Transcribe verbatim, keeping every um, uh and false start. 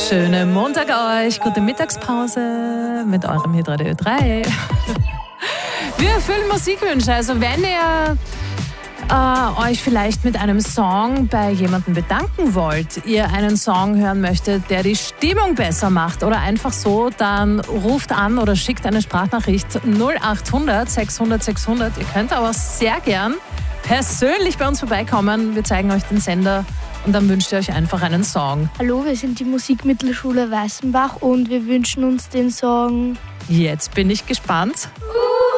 Schönen Montag euch, gute Mittagspause mit eurem Hitradio drei. Wir erfüllen Musikwünsche, also wenn ihr äh, euch vielleicht mit einem Song bei jemandem bedanken wollt, ihr einen Song hören möchtet, der die Stimmung besser macht oder einfach so, dann ruft an oder schickt eine Sprachnachricht null acht hundert sechshundert sechshundert. Ihr könnt aber sehr gern persönlich bei uns vorbeikommen. Wir zeigen euch den Sender und dann wünscht ihr euch einfach einen Song. Hallo, wir sind die Musikmittelschule Weißenbach und wir wünschen uns den Song Jetzt bin ich gespannt.